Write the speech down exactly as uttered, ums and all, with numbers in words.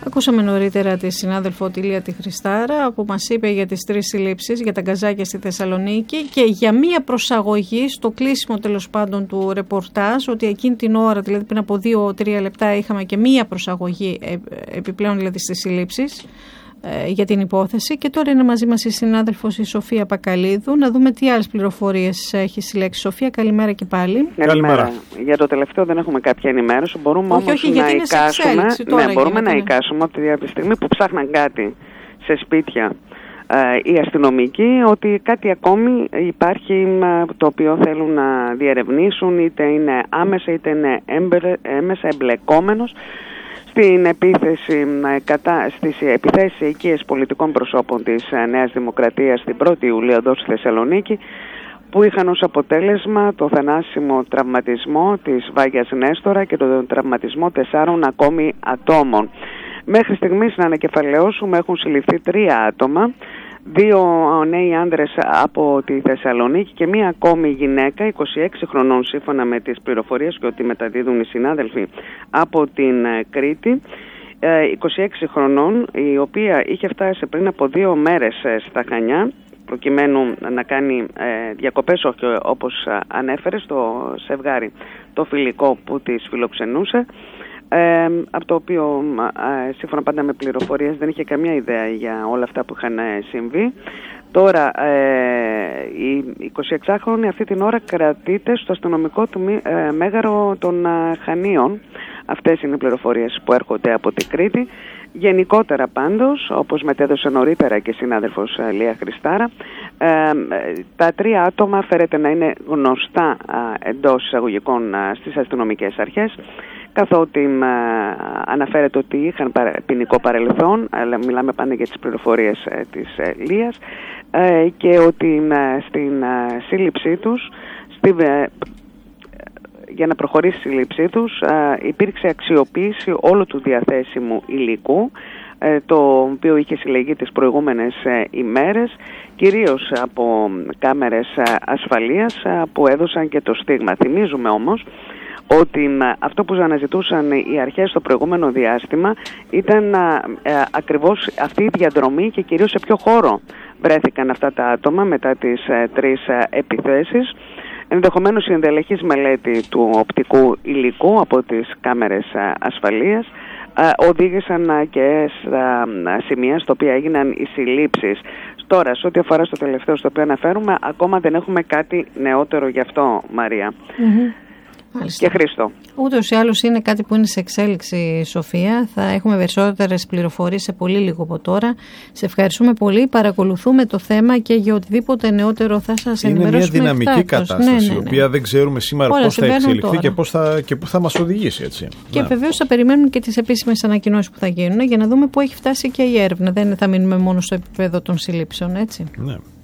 Ακούσαμε νωρίτερα τη συνάδελφο τη Λία τη Χριστάρα που μας είπε για τις τρεις συλλήψεις για τα γκαζάκια στη Θεσσαλονίκη και για μία προσαγωγή στο κλείσιμο τέλος πάντων του ρεπορτάζ, ότι εκείνη την ώρα, δηλαδή πριν από δύο τρία λεπτά, είχαμε και μία προσαγωγή επιπλέον δηλαδή στις συλλήψεις για την υπόθεση. Και τώρα είναι μαζί μας η συνάδελφος η Σοφία Πακαλίδου. Να δούμε τι άλλες πληροφορίες έχει συλλέξει. Σοφία, καλημέρα και πάλι. Καλημέρα. Για το τελευταίο δεν έχουμε κάποια ενημέρωση. Μπορούμε όχι, όμως όχι, να εικάσουμε, ναι, μπορούμε να ναι. εικάσουμε ότι από τη στιγμή που ψάχναν κάτι σε σπίτια ε, οι αστυνομικοί, ότι κάτι ακόμη υπάρχει το οποίο θέλουν να διερευνήσουν, είτε είναι άμεσα είτε είναι έμεσα εμπλεκόμενος στην επίθεση, κατά, στις επιθέσεις οικίες πολιτικών προσώπων της Νέας Δημοκρατίας την πρώτη Ιουλίου εδώ στη Θεσσαλονίκη, που είχαν ως αποτέλεσμα το θανάσιμο τραυματισμό της Βάγιας Νέστορα και τον τραυματισμό τεσσάρων ακόμη ατόμων. Μέχρι στιγμής, να ανακεφαλαιώσουμε, έχουν συλληφθεί τρία άτομα, δύο νέοι άνδρες από τη Θεσσαλονίκη και μία ακόμη γυναίκα, είκοσι έξι χρονών σύμφωνα με τις πληροφορίες και ότι μεταδίδουν οι συνάδελφοι από την Κρήτη, είκοσι έξι χρονών, η οποία είχε φτάσει πριν από δύο μέρες στα Χανιά προκειμένου να κάνει ε, διακοπές, όχι όπως ανέφερε, στο Σευγάρι το φιλικό που τις φιλοξενούσε, ε, από το οποίο ε, σύμφωνα πάντα με πληροφορίες δεν είχε καμία ιδέα για όλα αυτά που είχαν συμβεί. Τώρα ε, η εικοσιεξάχρονη αυτή την ώρα κρατείται στο αστυνομικό του ε, μέγαρο των ε, Χανίων. Αυτές είναι οι πληροφορίες που έρχονται από την Κρήτη. Γενικότερα πάντως, όπως μετέδωσε νωρίτερα και η συνάδελφος Λία Χριστάρα, ε, τα τρία άτομα φέρεται να είναι γνωστά ε, εντός εισαγωγικών ε, στις αστυνομικές αρχές, καθότι ε, αναφέρεται ότι είχαν ποινικό παρελθόν, αλλά μιλάμε πάντα για τις πληροφορίες ε, της ε, Λίας, ε, και ότι ε, στην ε, σύλληψή τους, στη, ε, για να προχωρήσει η σύλληψή τους, ε, υπήρξε αξιοποίηση όλου του διαθέσιμου υλικού, ε, το οποίο είχε συλλεγεί τις προηγούμενες ε, ημέρες, κυρίως από κάμερες ε, ασφαλείας ε, που έδωσαν και το στίγμα. Θυμίζουμε όμως ότι ε, αυτό που αναζητούσαν οι αρχές στο προηγούμενο διάστημα ήταν ε, ε, ακριβώς αυτή η διαδρομή και κυρίως σε ποιο χώρο βρέθηκαν αυτά τα άτομα μετά τις ε, τρεις ε, επιθέσεις. Ενδεχομένως η ενδελεχής μελέτη του οπτικού υλικού από τις κάμερες ασφαλείας οδήγησαν και στα σημεία στα οποία έγιναν οι συλλήψεις. Τώρα, σε ό,τι αφορά στο τελευταίο στο οποίο αναφέρουμε, ακόμα δεν έχουμε κάτι νεότερο γι' αυτό, Μαρία. Mm-hmm. Και Χρήστο. Ούτως ή άλλως είναι κάτι που είναι σε εξέλιξη, Σοφία. Θα έχουμε περισσότερες πληροφορίες σε πολύ λίγο από τώρα. Σε ευχαριστούμε πολύ. Παρακολουθούμε το θέμα και για οτιδήποτε νεότερο θα σας ενημερώσουμε. Είναι μια δυναμική εκτάκτως. κατάσταση, ναι, ναι, ναι. η οποία δεν ξέρουμε σήμερα πώς θα εξελιχθεί και πώς θα, και πού θα μας οδηγήσει. Έτσι. Και ναι. βεβαίως θα περιμένουμε και τις επίσημες ανακοινώσεις που θα γίνουν για να δούμε πού έχει φτάσει και η έρευνα. Δεν θα μείνουμε μόνο στο επίπεδο των συλλήψεων, έτσι. Ναι.